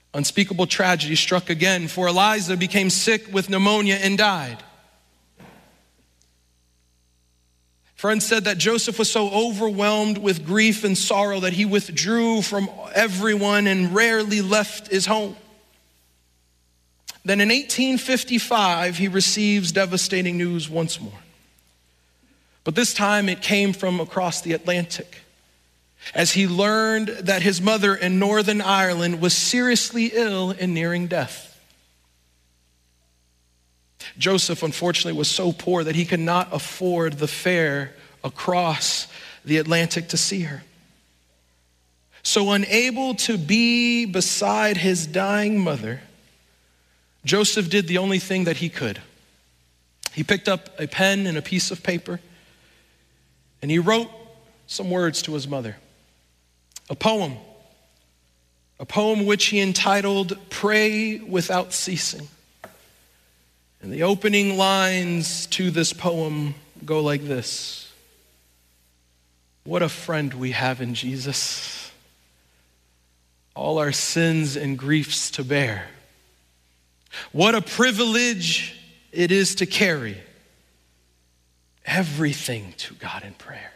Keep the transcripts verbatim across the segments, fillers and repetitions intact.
Unspeakable tragedy struck again, for Eliza became sick with pneumonia and died. Friends said that Joseph was so overwhelmed with grief and sorrow that he withdrew from everyone and rarely left his home. Then in eighteen fifty-five, he receives devastating news once more. But this time it came from across the Atlantic, as he learned that his mother in Northern Ireland was seriously ill and nearing death. Joseph, unfortunately, was so poor that he could not afford the fare across the Atlantic to see her. So unable to be beside his dying mother, Joseph did the only thing that he could. He picked up a pen and a piece of paper, and he wrote some words to his mother. A poem, a poem which he entitled, "Pray Without Ceasing." And the opening lines to this poem go like this: what a friend we have in Jesus, all our sins and griefs to bear. What a privilege it is to carry everything to God in prayer.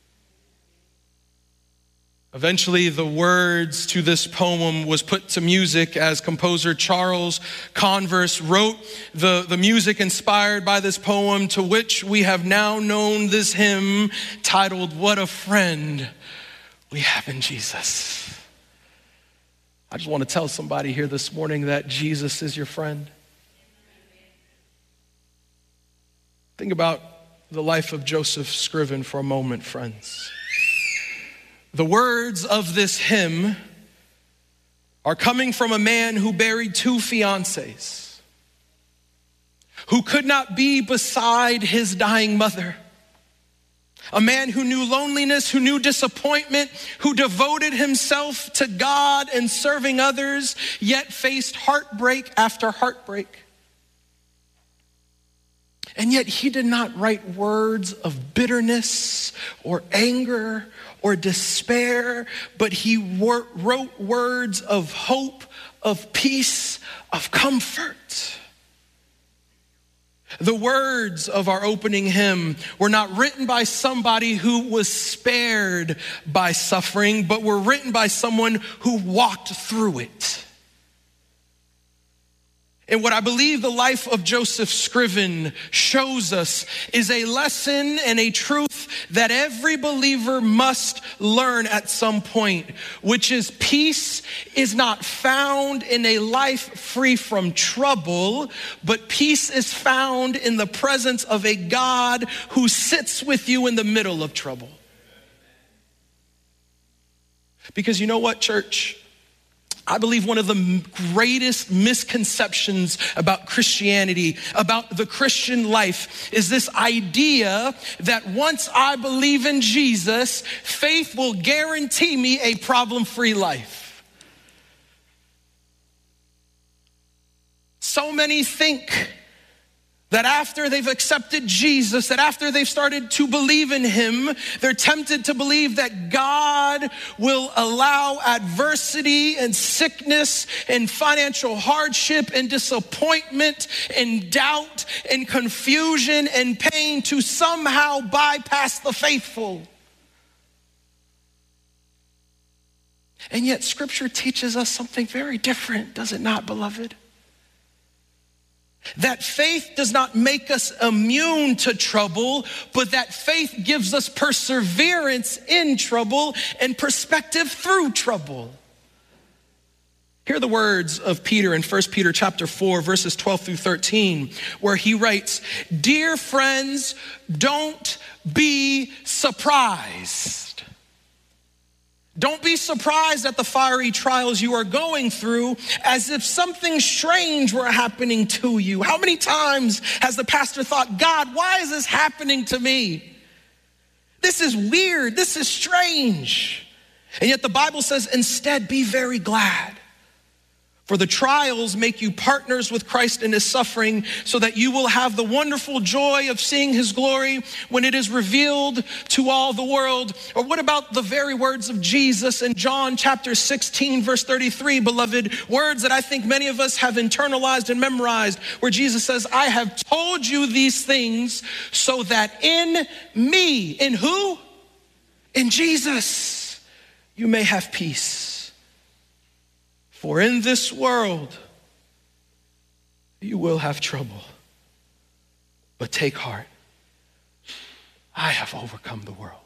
Eventually, the words to this poem was put to music as composer Charles Converse wrote the, the music inspired by this poem, to which we have now known this hymn titled, "What a Friend We Have in Jesus." I just want to tell somebody here this morning that Jesus is your friend. Think about the life of Joseph Scriven for a moment, friends. The words of this hymn are coming from a man who buried two fiancées, who could not be beside his dying mother, a man who knew loneliness, who knew disappointment, who devoted himself to God and serving others, yet faced heartbreak after heartbreak. And yet he did not write words of bitterness or anger or despair, but he wor- wrote words of hope, of peace, of comfort. The words of our opening hymn were not written by somebody who was spared by suffering, but were written by someone who walked through it. And what I believe the life of Joseph Scriven shows us is a lesson and a truth that every believer must learn at some point, which is peace is not found in a life free from trouble, but peace is found in the presence of a God who sits with you in the middle of trouble. Because you know what, church? I believe one of the greatest misconceptions about Christianity, about the Christian life, is this idea that once I believe in Jesus, faith will guarantee me a problem-free life. So many think that after they've accepted Jesus, that after they've started to believe in him, they're tempted to believe that God will allow adversity and sickness and financial hardship and disappointment and doubt and confusion and pain to somehow bypass the faithful. And yet Scripture teaches us something very different, does it not, beloved? That faith does not make us immune to trouble, but that faith gives us perseverance in trouble and perspective through trouble. Hear the words of Peter in First Peter chapter four, verses twelve through thirteen, where he writes, "Dear friends, don't be surprised. Don't be surprised at the fiery trials you are going through as if something strange were happening to you." How many times has the pastor thought, God, why is this happening to me? This is weird. This is strange. And yet the Bible says, instead, be very glad. For the trials make you partners with Christ in his suffering, so that you will have the wonderful joy of seeing his glory when it is revealed to all the world. Or what about the very words of Jesus in John chapter sixteen, verse thirty-three, beloved, words that I think many of us have internalized and memorized, where Jesus says, I have told you these things so that in me, in who? In Jesus, you may have peace. For in this world, you will have trouble. But take heart. I have overcome the world.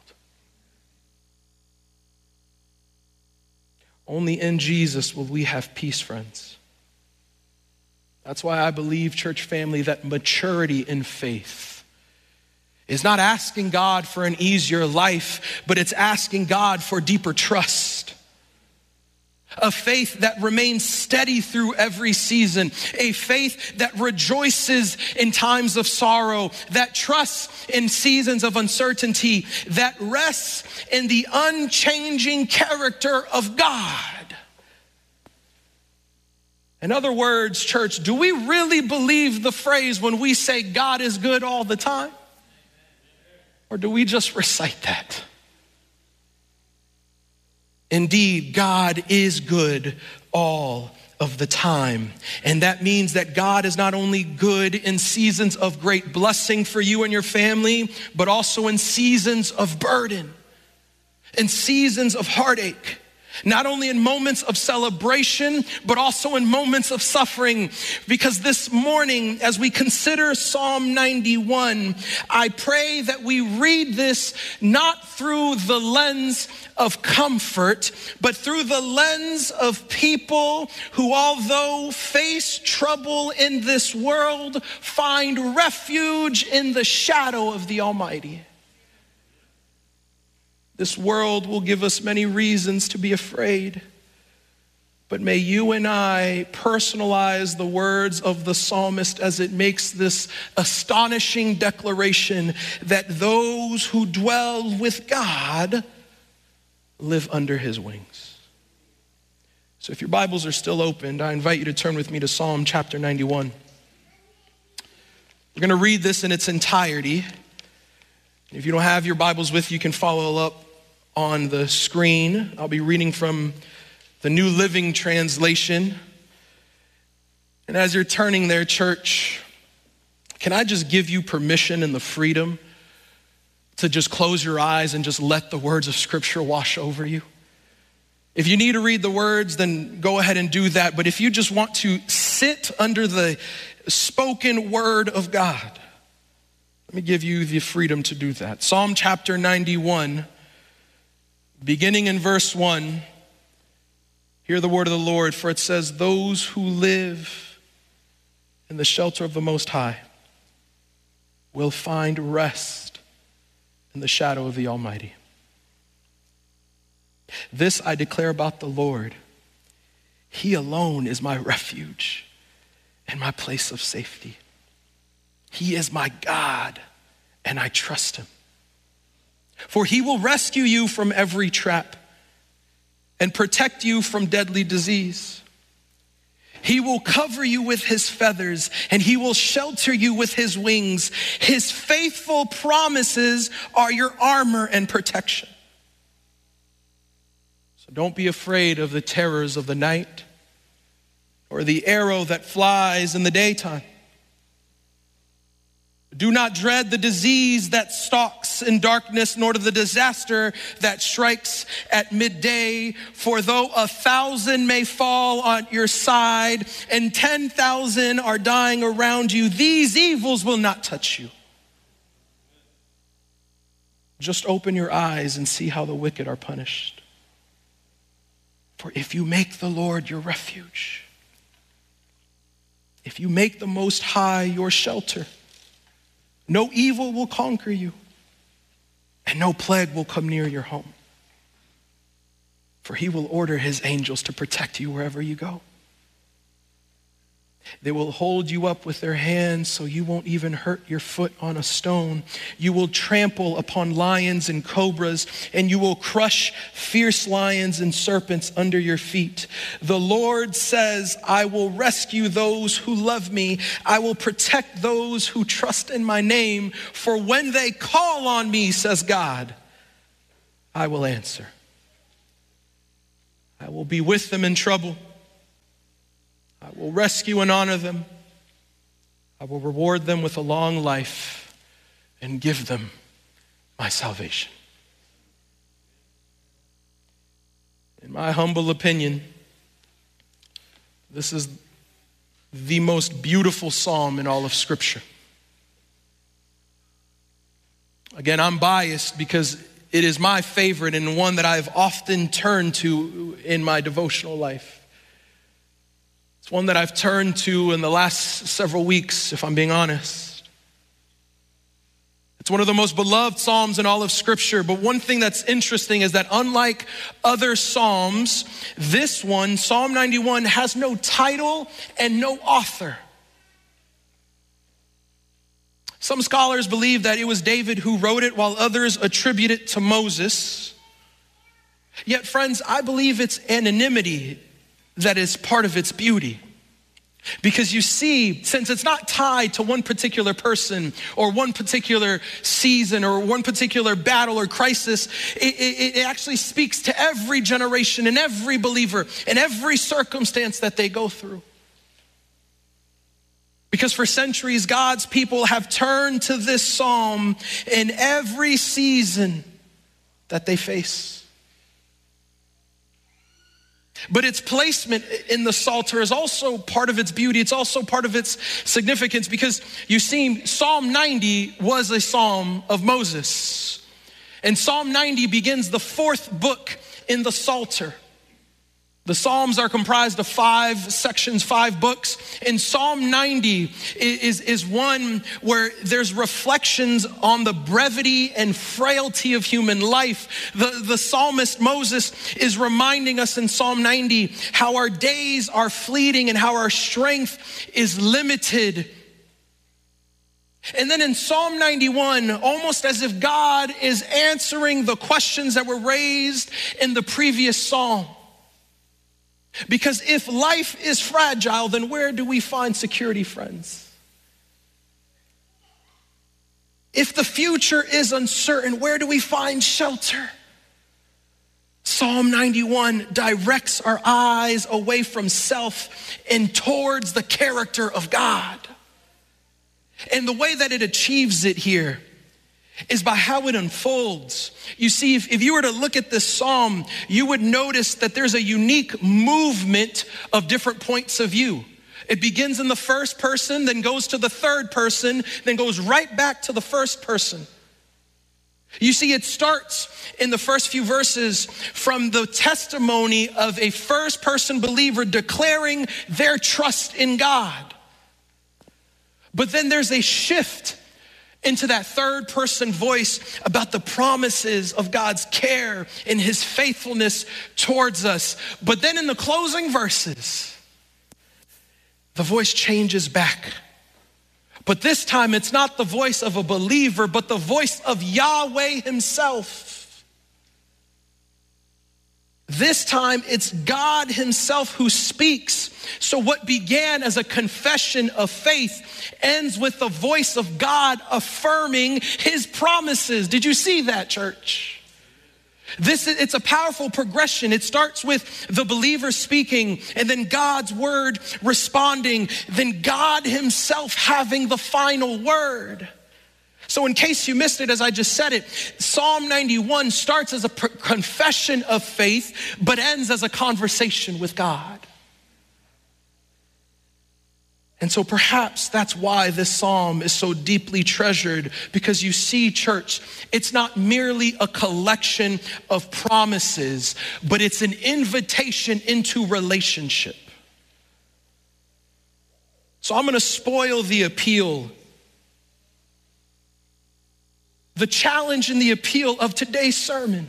Only in Jesus will we have peace, friends. That's why I believe, church family, that maturity in faith is not asking God for an easier life, but it's asking God for deeper trust. A faith that remains steady through every season. A faith that rejoices in times of sorrow, that trusts in seasons of uncertainty, that rests in the unchanging character of God. In other words, church, do we really believe the phrase when we say God is good all the time? Or do we just recite that? Indeed, God is good all of the time. And that means that God is not only good in seasons of great blessing for you and your family, but also in seasons of burden, in seasons of heartache. Not only in moments of celebration, but also in moments of suffering. Because this morning, as we consider Psalm ninety-one, I pray that we read this not through the lens of comfort, but through the lens of people who, although face trouble in this world, find refuge in the shadow of the Almighty. This world will give us many reasons to be afraid, but may you and I personalize the words of the psalmist as it makes this astonishing declaration that those who dwell with God live under his wings. So if your Bibles are still opened, I invite you to turn with me to Psalm chapter ninety-one. We're going to read this in its entirety. If you don't have your Bibles with you, you can follow up on the screen. I'll be reading from the New Living Translation. And as you're turning there, church, can I just give you permission and the freedom to just close your eyes and just let the words of Scripture wash over you? If you need to read the words, then go ahead and do that. But if you just want to sit under the spoken word of God, let me give you the freedom to do that. Psalm chapter ninety-one, beginning in verse one, hear the word of the Lord, for it says, those who live in the shelter of the Most High will find rest in the shadow of the Almighty. This I declare about the Lord. He alone is my refuge and my place of safety. He is my God, and I trust him. For he will rescue you from every trap and protect you from deadly disease. He will cover you with his feathers, and he will shelter you with his wings. His faithful promises are your armor and protection. So don't be afraid of the terrors of the night or the arrow that flies in the daytime. Do not dread the disease that stalks in darkness, nor the disaster that strikes at midday. For though a thousand may fall on your side and ten thousand are dying around you, these evils will not touch you. Just open your eyes and see how the wicked are punished. For if you make the Lord your refuge, if you make the Most High your shelter, no evil will conquer you, and no plague will come near your home. For he will order his angels to protect you wherever you go. They will hold you up with their hands so you won't even hurt your foot on a stone. You will trample upon lions and cobras, and you will crush fierce lions and serpents under your feet. The Lord says, I will rescue those who love me. I will protect those who trust in my name. For when they call on me, says God, I will answer. I will be with them in trouble. I will rescue and honor them. I will reward them with a long life and give them my salvation. In my humble opinion, this is the most beautiful psalm in all of Scripture. Again, I'm biased because it is my favorite and one that I've often turned to in my devotional life. It's one that I've turned to in the last several weeks, if I'm being honest. It's one of the most beloved psalms in all of Scripture, but one thing that's interesting is that unlike other psalms, this one, Psalm ninety-one, has no title and no author. Some scholars believe that it was David who wrote it, while others attribute it to Moses. Yet, friends, I believe it's anonymity that is part of its beauty. Because you see, since it's not tied to one particular person or one particular season or one particular battle or crisis, it, it, it actually speaks to every generation and every believer and every circumstance that they go through. Because for centuries, God's people have turned to this psalm in every season that they face. But its placement in the Psalter is also part of its beauty. It's also part of its significance because you see, Psalm ninety was a psalm of Moses. And Psalm ninety begins the fourth book in the Psalter. The Psalms are comprised of five sections, five books. And Psalm ninety is, is one where there's reflections on the brevity and frailty of human life. The, the psalmist Moses is reminding us in Psalm ninety how our days are fleeting and how our strength is limited. And then in Psalm ninety-one, almost as if God is answering the questions that were raised in the previous psalm. Because if life is fragile, then where do we find security, friends? If the future is uncertain, where do we find shelter? Psalm ninety-one directs our eyes away from self and towards the character of God. And the way that it achieves it here is by how it unfolds. You see, if, if you were to look at this psalm, you would notice that there's a unique movement of different points of view. It begins in the first person, then goes to the third person, then goes right back to the first person. You see, it starts in the first few verses from the testimony of a first person believer declaring their trust in God. But then there's a shift into that third person voice about the promises of God's care and his faithfulness towards us. But then in the closing verses, the voice changes back. But this time it's not the voice of a believer, but the voice of Yahweh himself. This time it's God himself who speaks. So what began as a confession of faith ends with the voice of God affirming his promises. Did you see that, church? This is, it's a powerful progression. It starts with the believer speaking and then God's word responding, then God himself having the final word. So in case you missed it, as I just said it, Psalm ninety-one starts as a pr- confession of faith, but ends as a conversation with God. And so perhaps that's why this psalm is so deeply treasured, because you see, church, it's not merely a collection of promises, but it's an invitation into relationship. So I'm gonna spoil the appeal. The challenge and the appeal of today's sermon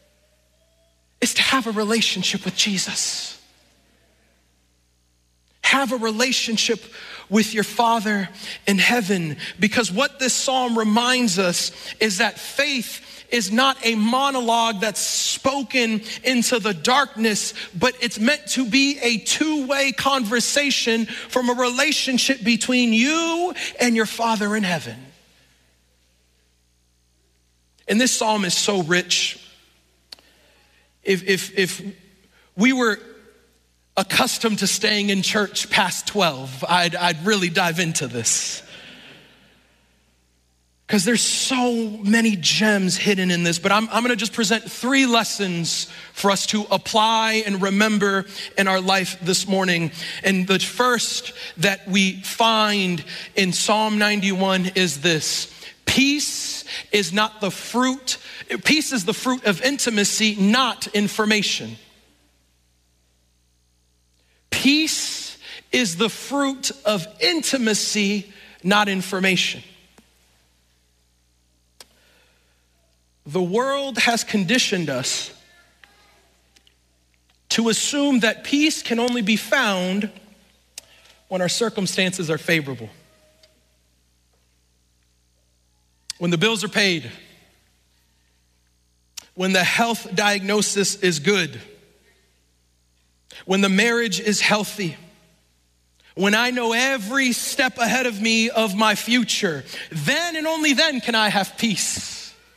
is to have a relationship with Jesus. Have have a relationship with your Father in heaven. Because what this psalm reminds us is that faith is not a monologue that's spoken into the darkness, but it's meant to be a two-way conversation from a relationship between you and your Father in heaven. And this psalm is so rich. If, if, if we were accustomed to staying in church past twelve, I'd, I'd really dive into this. Because there's so many gems hidden in this, but I'm, I'm gonna just present three lessons for us to apply and remember in our life this morning. And the first that we find in Psalm ninety-one is this: peace is not the fruit, peace is the fruit of intimacy, not information. Peace is the fruit of intimacy, not information. The world has conditioned us to assume that peace can only be found when our circumstances are favorable. When the bills are paid, when the health diagnosis is good, when the marriage is healthy, when I know every step ahead of me of my future, then and only then can I have peace.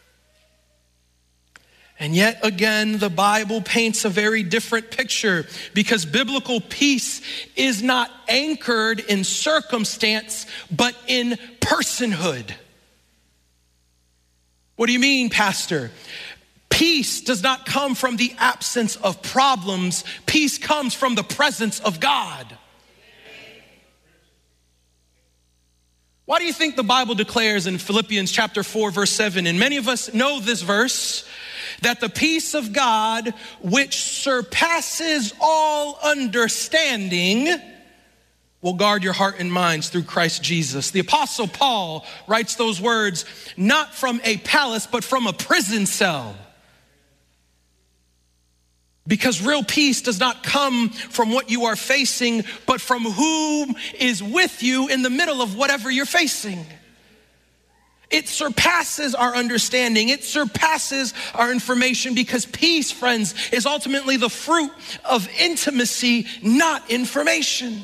And yet again, the Bible paints a very different picture, because biblical peace is not anchored in circumstance, but in personhood. What do you mean, Pastor? Peace does not come from the absence of problems. Peace comes from the presence of God. Why do you think the Bible declares in Philippians chapter four, verse seven, and many of us know this verse, that the peace of God, which surpasses all understanding, will guard your heart and minds through Christ Jesus. The Apostle Paul writes those words not from a palace, but from a prison cell. Because real peace does not come from what you are facing, but from whom is with you in the middle of whatever you're facing. It surpasses our understanding. It surpasses our information, because peace, friends, is ultimately the fruit of intimacy, not information.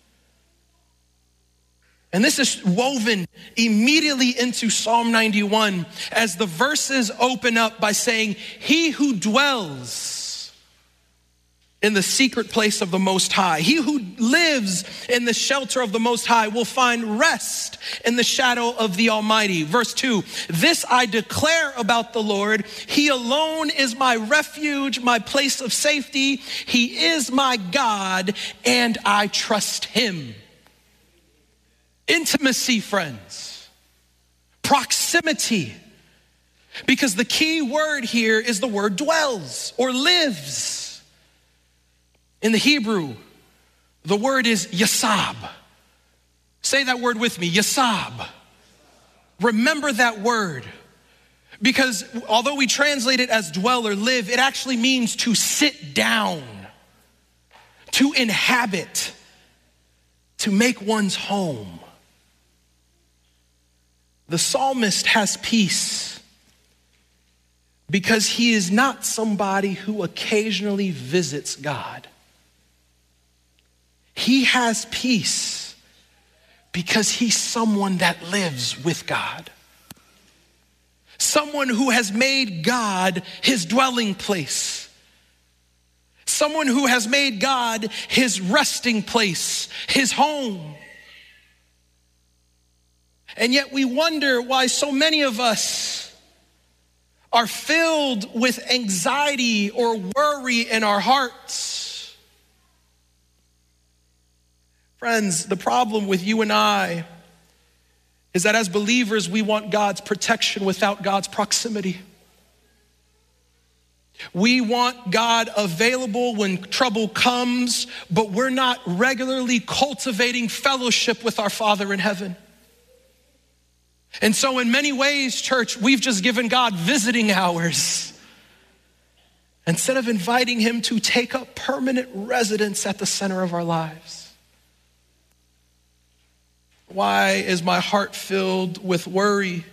And this is woven immediately into Psalm ninety-one as the verses open up by saying, he who dwells in the secret place of the Most High, he who lives in the shelter of the Most High will find rest in the shadow of the Almighty. Verse two, this I declare about the Lord, he alone is my refuge, my place of safety. He is my God, and I trust him. Intimacy, friends. Proximity. Because the key word here is the word dwells or lives. In the Hebrew, the word is yasab. Say that word with me, yasab. Remember that word. Because although we translate it as dwell or live, it actually means to sit down, to inhabit, to make one's home. The psalmist has peace because he is not somebody who occasionally visits God. He has peace because he's someone that lives with God. Someone who has made God his dwelling place. Someone who has made God his resting place, his home. And yet we wonder why so many of us are filled with anxiety or worry in our hearts. Friends, the problem with you and I is that as believers, we want God's protection without God's proximity. We want God available when trouble comes, but we're not regularly cultivating fellowship with our Father in heaven. And so in many ways, church, we've just given God visiting hours instead of inviting him to take up permanent residence at the center of our lives. Why is my heart filled with worry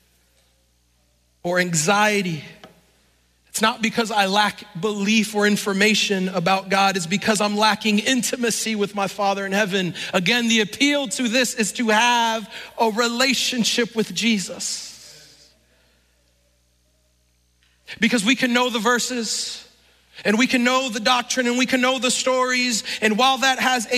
or anxiety? It's not because I lack belief or information about God. It's because I'm lacking intimacy with my Father in heaven. Again, the appeal to this is to have a relationship with Jesus. Because we can know the verses, and we can know the doctrine, and we can know the stories, and while that has a